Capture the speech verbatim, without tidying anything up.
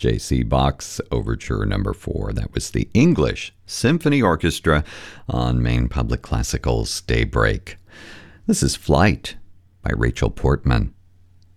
J C. Bach's Overture Number four. That was the English Symphony Orchestra on Maine Public Classical's Daybreak. This is Flight by Rachel Portman.